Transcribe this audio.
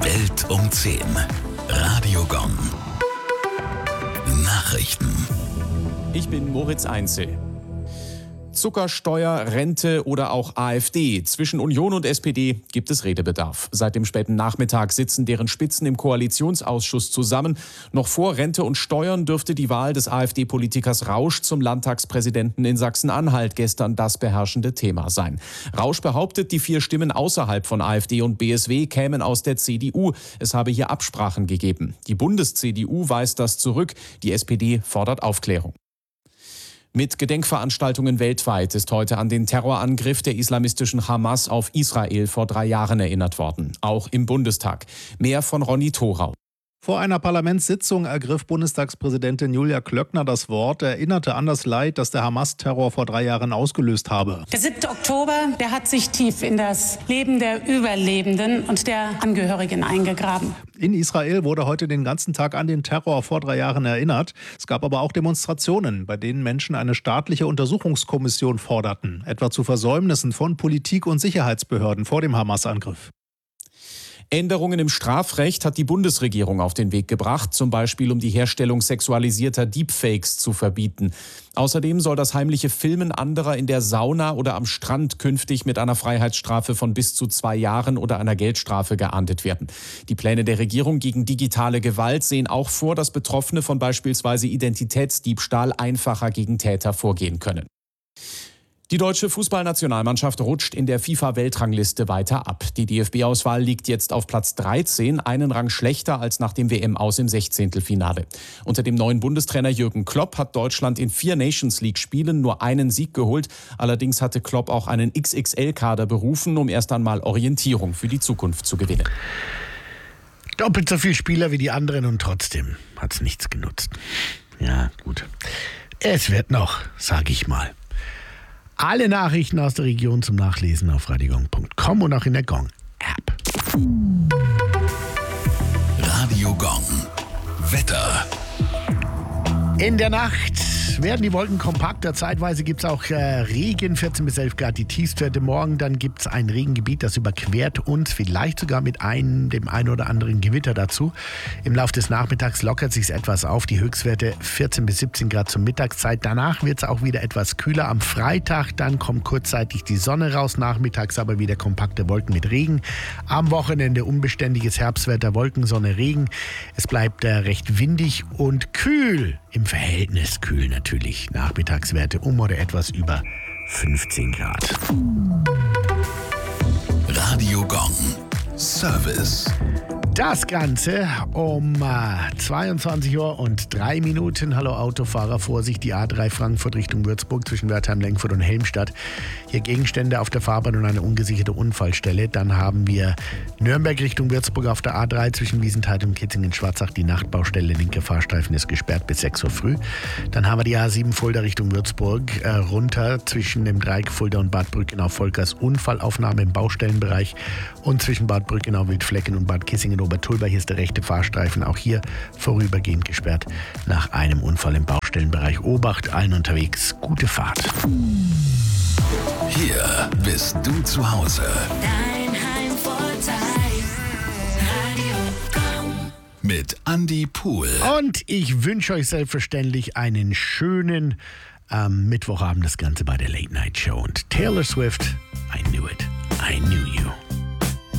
Welt um 10. Radio Gong. Nachrichten. Ich bin Moritz Einzel. Zuckersteuer, Rente oder auch AfD. Zwischen Union und SPD gibt es Redebedarf. Seit dem späten Nachmittag sitzen deren Spitzen im Koalitionsausschuss zusammen. Noch vor Rente und Steuern dürfte die Wahl des AfD-Politikers Rausch zum Landtagspräsidenten in Sachsen-Anhalt gestern das beherrschende Thema sein. Rausch behauptet, die 4 Stimmen außerhalb von AfD und BSW kämen aus der CDU. Es habe hier Absprachen gegeben. Die Bundes-CDU weist das zurück. Die SPD fordert Aufklärung. Mit Gedenkveranstaltungen weltweit ist heute an den Terrorangriff der islamistischen Hamas auf Israel vor 3 Jahren erinnert worden. Auch im Bundestag. Mehr von Ronny Thorau. Vor einer Parlamentssitzung ergriff Bundestagspräsidentin Julia Klöckner das Wort, erinnerte an das Leid, das der Hamas-Terror vor 3 Jahren ausgelöst habe. Der 7. Oktober, der hat sich tief in das Leben der Überlebenden und der Angehörigen eingegraben. In Israel wurde heute den ganzen Tag an den Terror vor 3 Jahren erinnert. Es gab aber auch Demonstrationen, bei denen Menschen eine staatliche Untersuchungskommission forderten, etwa zu Versäumnissen von Politik und Sicherheitsbehörden vor dem Hamas-Angriff. Änderungen im Strafrecht hat die Bundesregierung auf den Weg gebracht, zum Beispiel um die Herstellung sexualisierter Deepfakes zu verbieten. Außerdem soll das heimliche Filmen anderer in der Sauna oder am Strand künftig mit einer Freiheitsstrafe von bis zu 2 Jahren oder einer Geldstrafe geahndet werden. Die Pläne der Regierung gegen digitale Gewalt sehen auch vor, dass Betroffene von beispielsweise Identitätsdiebstahl einfacher gegen Täter vorgehen können. Die deutsche Fußballnationalmannschaft rutscht in der FIFA-Weltrangliste weiter ab. Die DFB-Auswahl liegt jetzt auf Platz 13, einen Rang schlechter als nach dem WM-Aus im 16. Unter dem neuen Bundestrainer Jürgen Klopp hat Deutschland in 4 Nations-League-Spielen nur einen Sieg geholt. Allerdings hatte Klopp auch einen XXL-Kader berufen, um erst einmal Orientierung für die Zukunft zu gewinnen. Doppelt so viele Spieler wie die anderen und trotzdem hat es nichts genutzt. Ja, gut. Es wird noch, sage ich mal. Alle Nachrichten aus der Region zum Nachlesen auf radiogong.com und auch in der Gong-App. Radio Gong. Wetter. In der Nacht werden die Wolken kompakter. Zeitweise gibt es auch Regen, 14 bis 11 Grad die Tiefstwerte. Morgen dann gibt es ein Regengebiet, das überquert uns, vielleicht sogar mit dem einen oder anderen Gewitter dazu. Im Laufe des Nachmittags lockert sich etwas auf. Die Höchstwerte 14 bis 17 Grad zur Mittagszeit. Danach wird es auch wieder etwas kühler. Am Freitag dann kommt kurzzeitig die Sonne raus. Nachmittags aber wieder kompakte Wolken mit Regen. Am Wochenende unbeständiges Herbstwetter, Wolken, Sonne, Regen. Es bleibt recht windig und kühl. Im Verhältnis kühl natürlich. Nachmittagswerte oder etwas über 15 Grad. Radio Gong. Service. Das Ganze um 22 Uhr und 3 Minuten. Hallo Autofahrer, Vorsicht, die A3 Frankfurt Richtung Würzburg zwischen Wertheim, Lengfurt und Helmstadt. Hier Gegenstände auf der Fahrbahn und eine ungesicherte Unfallstelle. Dann haben wir Nürnberg Richtung Würzburg auf der A3 zwischen Wiesenthal und Kitzingen-Schwarzach. Die Nachtbaustelle, linke Fahrstreifen ist gesperrt bis 6 Uhr früh. Dann haben wir die A7 Fulda Richtung Würzburg runter zwischen dem Dreieck Fulda und Bad Brückenau. Volkers Unfallaufnahme im Baustellenbereich und zwischen Bad Brückenau, Wildflecken und Bad Kissingen Obertulba. Hier ist der rechte Fahrstreifen auch hier vorübergehend gesperrt nach einem Unfall im Baustellenbereich. Obacht, allen unterwegs, gute Fahrt. Hier bist du zu Hause. Dein Heimvorteil. Radio Gong. Mit Andi Pohl. Und ich wünsche euch selbstverständlich einen schönen Mittwochabend, das Ganze bei der Late Night Show. Und Taylor Swift, I Knew It, I Knew You.